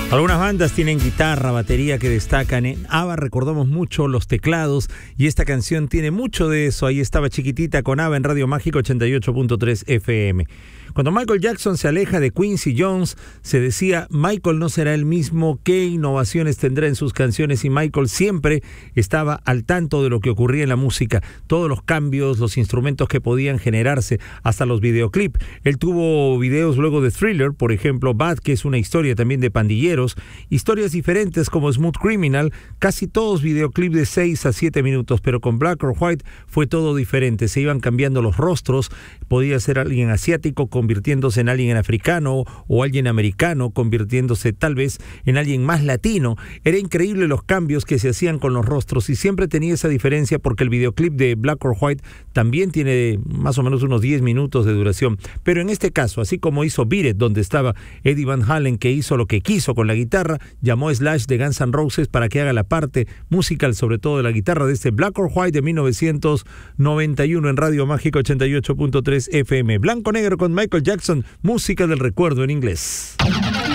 Algunas bandas tienen guitarra, batería que destacan. En ABBA recordamos mucho los teclados y esta canción tiene mucho de eso. Ahí estaba Chiquitita con ABBA en Radio Mágica 88.3 FM. Cuando Michael Jackson se aleja de Quincy Jones, se decía, Michael no será el mismo, qué innovaciones tendrá en sus canciones, y Michael siempre estaba al tanto de lo que ocurría en la música, todos los cambios, los instrumentos que podían generarse, hasta los videoclips. Él tuvo videos luego de Thriller, por ejemplo, Bad, que es una historia también de pandilleros, historias diferentes como Smooth Criminal, casi todos videoclips de 6 a 7 minutos, pero con Black or White fue todo diferente, se iban cambiando los rostros, podía ser alguien asiático convirtiéndose en alguien africano o alguien americano convirtiéndose tal vez en alguien más latino. Era increíble los cambios que se hacían con los rostros y siempre tenía esa diferencia porque el videoclip de Black or White también tiene más o menos unos 10 minutos de duración. Pero en este caso, así como hizo Beat It, donde estaba Eddie Van Halen, que hizo lo que quiso con la guitarra, llamó a Slash de Guns N' Roses para que haga la parte musical, sobre todo de la guitarra, de este Black or White de 1991 en Radio Mágica 88.3 FM. Blanco Negro con Michael Jackson, música del recuerdo en inglés.